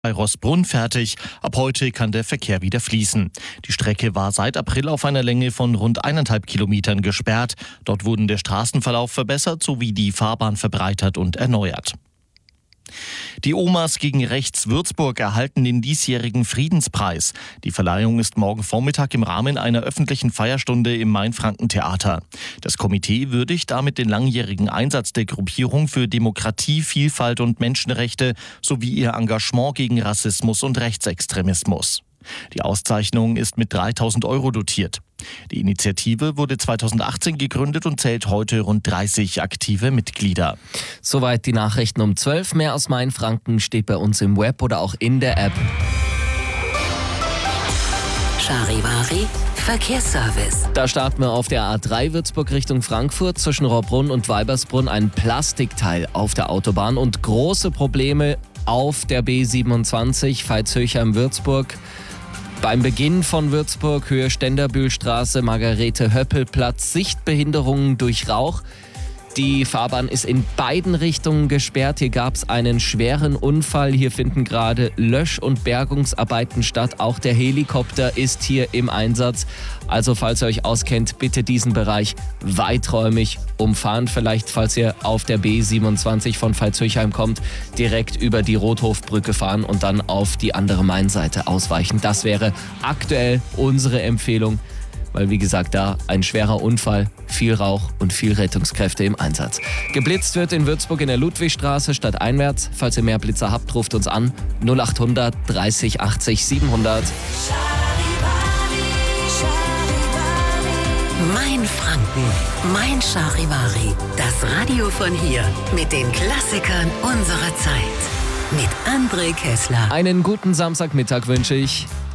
bei Roßbrunn fertig. Ab heute kann der Verkehr wieder fließen. Die Strecke war seit April auf einer Länge von rund 1,5 Kilometern gesperrt. Dort wurden der Straßenverlauf verbessert sowie die Fahrbahn verbreitert und erneuert. Die Omas gegen Rechts Würzburg erhalten den diesjährigen Friedenspreis. Die Verleihung ist morgen Vormittag im Rahmen einer öffentlichen Feierstunde im Main-Franken-Theater. Das Komitee würdigt damit den langjährigen Einsatz der Gruppierung für Demokratie, Vielfalt und Menschenrechte sowie ihr Engagement gegen Rassismus und Rechtsextremismus. Die Auszeichnung ist mit 3.000 € dotiert. Die Initiative wurde 2018 gegründet und zählt heute rund 30 aktive Mitglieder. Soweit die Nachrichten um 12. Mehr aus Main-Franken steht bei uns im Web oder auch in der App. Charivari Verkehrsservice. Da starten wir auf der A3 Würzburg Richtung Frankfurt. Zwischen Rohrbrunn und Weibersbrunn ein Plastikteil auf der Autobahn und große Probleme auf der B27 Veitshöchheim-Würzburg. Beim Beginn von Würzburg, Höhe Ständerbühlstraße, Margarete-Höppel-Platz, Sichtbehinderungen durch Rauch. Die Fahrbahn ist in beiden Richtungen gesperrt. Hier gab es einen schweren Unfall. Hier finden gerade Lösch- und Bergungsarbeiten statt. Auch der Helikopter ist hier im Einsatz. Also falls ihr euch auskennt, bitte diesen Bereich weiträumig umfahren. Vielleicht, falls ihr auf der B27 von Veitshöchheim kommt, direkt über die Rothofbrücke fahren und dann auf die andere Mainseite ausweichen. Das wäre aktuell unsere Empfehlung. Weil, wie gesagt, da ein schwerer Unfall, viel Rauch und viel Rettungskräfte im Einsatz. Geblitzt wird in Würzburg in der Ludwigstraße stadteinwärts. Falls ihr mehr Blitzer habt, ruft uns an 0800 30 80 700. Main Franken, mein Charivari. Das Radio von hier mit den Klassikern unserer Zeit. Mit André Kessler. Einen guten Samstagmittag wünsche ich.